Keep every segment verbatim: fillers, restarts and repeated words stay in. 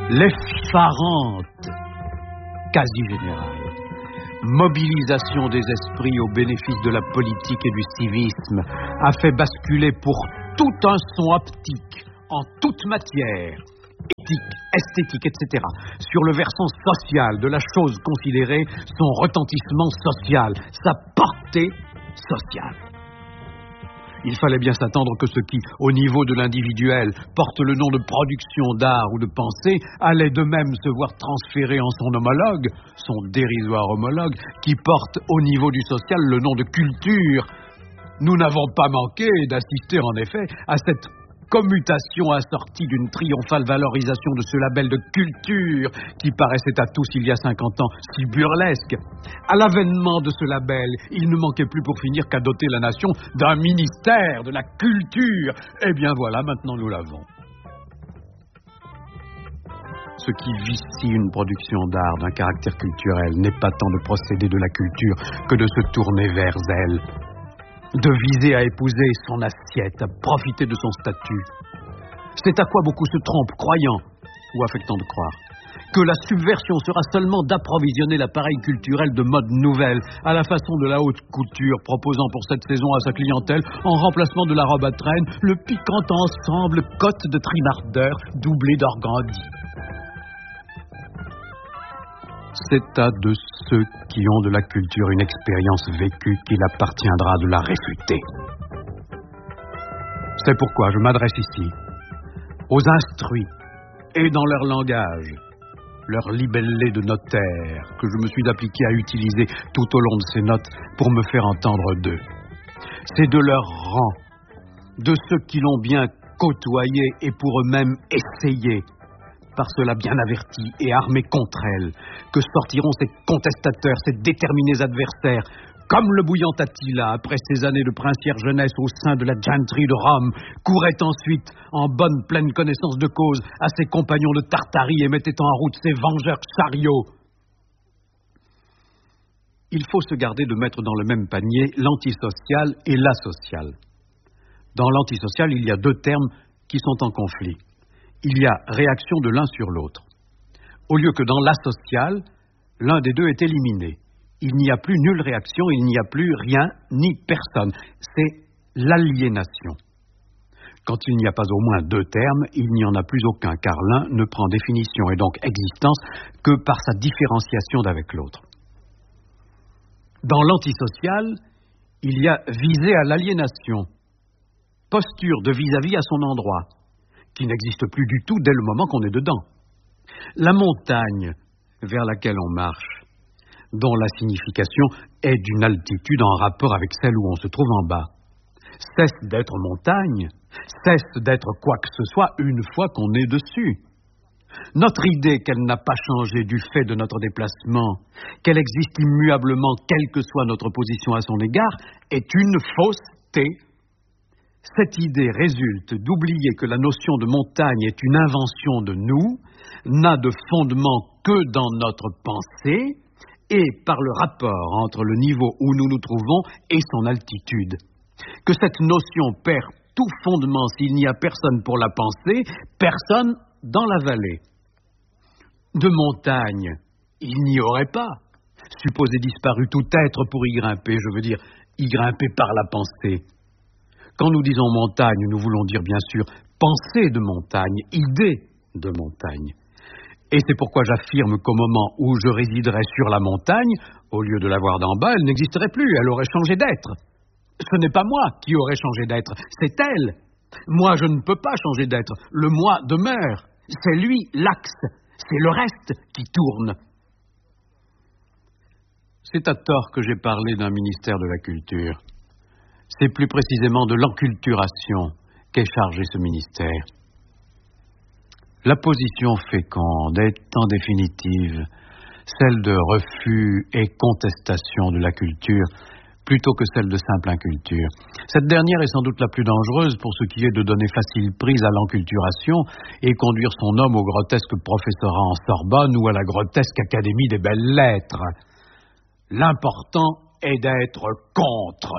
L'effarante, quasi générale, mobilisation des esprits au bénéfice de la politique et du civisme a fait basculer pour tout un son optique, en toute matière, éthique, esthétique, et cetera, sur le versant social de la chose considérée, son retentissement social, sa portée sociale. Il fallait bien s'attendre que ce qui, au niveau de l'individuel, porte le nom de production d'art ou de pensée, allait de même se voir transféré en son homologue, son dérisoire homologue, qui porte au niveau du social le nom de culture. Nous n'avons pas manqué d'assister en effet à cette commutation assortie d'une triomphale valorisation de ce label de culture qui paraissait à tous il y a cinquante ans si burlesque. À l'avènement de ce label, il ne manquait plus pour finir qu'à doter la nation d'un ministère de la culture. Eh bien voilà, maintenant nous l'avons. Ce qui vicie une production d'art d'un caractère culturel n'est pas tant de procéder de la culture que de se tourner vers elle, de viser à épouser son assiette, à profiter de son statut. C'est à quoi beaucoup se trompent, croyant, ou affectant de croire, que la subversion sera seulement d'approvisionner l'appareil culturel de modes nouvelles, à la façon de la haute couture, proposant pour cette saison à sa clientèle, en remplacement de la robe à traîne, le piquant ensemble cotte de trimardeur doublé d'organdi. C'est à de ceux qui ont de la culture une expérience vécue qu'il appartiendra de la réfuter. C'est pourquoi je m'adresse ici aux instruits et dans leur langage, leur libellé de notaire que je me suis appliqué à utiliser tout au long de ces notes pour me faire entendre d'eux. C'est de leur rang, de ceux qui l'ont bien côtoyé et pour eux-mêmes essayé, par cela bien avertis et armés contre elle, que sortiront ces contestateurs, ces déterminés adversaires, comme le bouillant Attila, après ses années de princière jeunesse au sein de la gentry de Rome, courait ensuite, en bonne pleine connaissance de cause, à ses compagnons de Tartarie et mettait en route ses vengeurs chariots. Il faut se garder de mettre dans le même panier l'antisocial et l'asocial. Dans l'antisocial, il y a deux termes qui sont en conflit. Il y a réaction de l'un sur l'autre. Au lieu que dans l'asocial, l'un des deux est éliminé. Il n'y a plus nulle réaction, il n'y a plus rien ni personne. C'est l'aliénation. Quand il n'y a pas au moins deux termes, il n'y en a plus aucun, car l'un ne prend définition et donc existence que par sa différenciation d'avec l'autre. Dans l'antisocial, il y a visée à l'aliénation, posture de vis-à-vis à son endroit, qui n'existe plus du tout dès le moment qu'on est dedans. La montagne vers laquelle on marche, dont la signification est d'une altitude en rapport avec celle où on se trouve en bas, cesse d'être montagne, cesse d'être quoi que ce soit une fois qu'on est dessus. Notre idée qu'elle n'a pas changé du fait de notre déplacement, qu'elle existe immuablement quelle que soit notre position à son égard, est une fausseté. Cette idée résulte d'oublier que la notion de montagne est une invention de nous, n'a de fondement que dans notre pensée et par le rapport entre le niveau où nous nous trouvons et son altitude. Que cette notion perd tout fondement s'il n'y a personne pour la penser, personne dans la vallée. De montagne, il n'y aurait pas. Supposez disparu tout être pour y grimper, je veux dire, y grimper par la pensée. Quand nous disons montagne, nous voulons dire bien sûr pensée de montagne, idée de montagne. Et c'est pourquoi j'affirme qu'au moment où je résiderais sur la montagne, au lieu de la voir d'en bas, elle n'existerait plus, elle aurait changé d'être. Ce n'est pas moi qui aurais changé d'être, c'est elle. Moi, je ne peux pas changer d'être, le moi demeure. C'est lui, l'axe, c'est le reste qui tourne. C'est à tort que j'ai parlé d'un ministère de la culture. C'est plus précisément de l'enculturation qu'est chargé ce ministère. La position féconde est en définitive celle de refus et contestation de la culture plutôt que celle de simple inculture. Cette dernière est sans doute la plus dangereuse pour ce qui est de donner facile prise à l'enculturation et conduire son homme au grotesque professorat en Sorbonne ou à la grotesque Académie des belles lettres. L'important est d'être contre.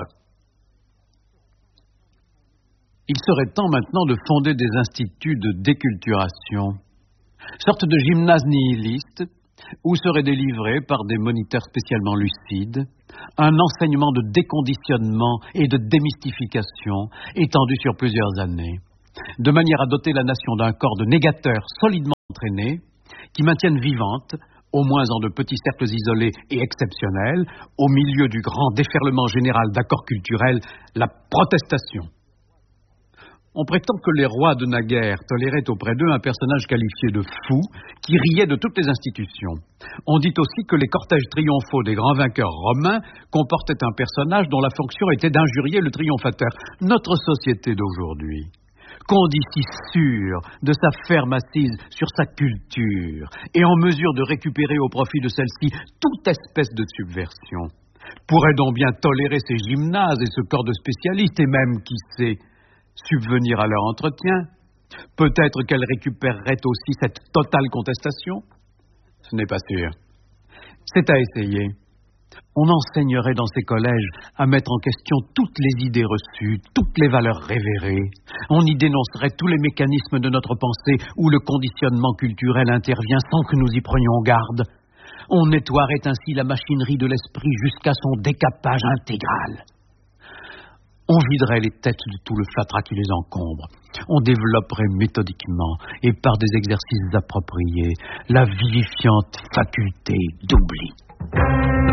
Il serait temps maintenant de fonder des instituts de déculturation Sorte de gymnase nihiliste où serait délivré par des moniteurs spécialement lucides un enseignement de déconditionnement et de démystification étendu sur plusieurs années, de manière à doter la nation d'un corps de négateurs solidement entraînés qui maintiennent vivante, au moins en de petits cercles isolés et exceptionnels, au milieu du grand déferlement général d'accords culturels, la protestation. On prétend que les rois de naguère toléraient auprès d'eux un personnage qualifié de fou, qui riait de toutes les institutions. On dit aussi que les cortèges triomphaux des grands vainqueurs romains comportaient un personnage dont la fonction était d'injurier le triomphateur. Notre société d'aujourd'hui, qu'on dit si sûre de sa ferme assise sur sa culture et en mesure de récupérer au profit de celle-ci toute espèce de subversion, pourrait donc bien tolérer ces gymnases et ce corps de spécialistes et même, qui sait, subvenir à leur entretien. Peut-être qu'elle récupérerait aussi cette totale contestation. Ce n'est pas sûr. C'est à essayer. On enseignerait dans ces collèges à mettre en question toutes les idées reçues, toutes les valeurs révérées. On y dénoncerait tous les mécanismes de notre pensée où le conditionnement culturel intervient sans que nous y prenions garde. On nettoierait ainsi la machinerie de l'esprit jusqu'à son décapage intégral. On viderait les têtes de tout le fatras qui les encombre. On développerait méthodiquement et par des exercices appropriés la vivifiante faculté d'oubli.